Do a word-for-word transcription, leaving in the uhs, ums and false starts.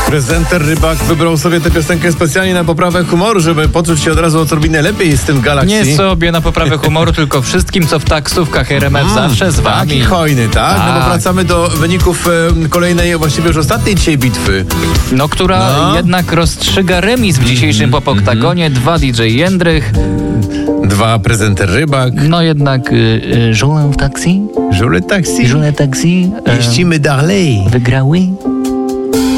Prezenter Rybak wybrał sobie tę piosenkę specjalnie na poprawę humoru, żeby poczuć się od razu odrobinę lepiej z tym Galaxy. Nie sobie na poprawę humoru, tylko wszystkim, co w taksówkach R M F Mm, zawsze z wami. Taki hojny, tak? Tak. No bo wracamy do wyników e, kolejnej, właściwie już ostatniej dzisiaj bitwy. No, która No. jednak rozstrzyga remis w dzisiejszym Pop Oktagonie. Dwa D J Jędrych, Dwa prezenter Rybak. no jednak y, y, Żulę w taksi, Żule taksi. Żulę taksi y, Jeździmy dalej. wygrały.